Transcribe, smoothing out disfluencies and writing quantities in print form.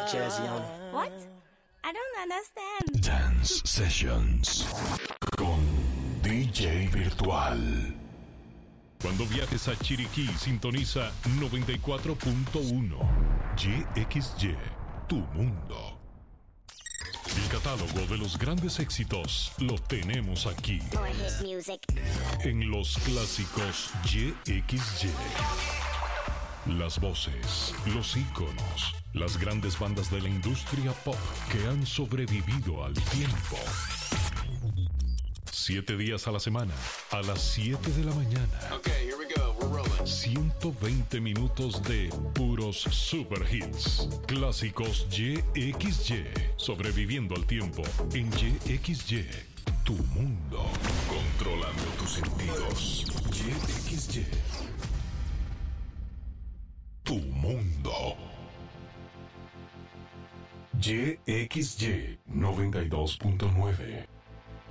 Jazzy on it. What? I don't understand. Dance Sessions con DJ Virtual. Cuando viajes a Chiriquí, sintoniza 94.1 YXY, tu mundo. El catálogo de los grandes éxitos lo tenemos aquí. En los clásicos YXY. Las voces, los íconos, las grandes bandas de la industria pop que han sobrevivido al tiempo. 7 días a la semana, a las 7 de la mañana. Okay, here we go. We're rolling. 120 minutos de puros super hits. Clásicos YXY. Sobreviviendo al tiempo en YXY. Tu mundo. Controlando tus sentidos. YXY. Tu mundo. YXY 92.9.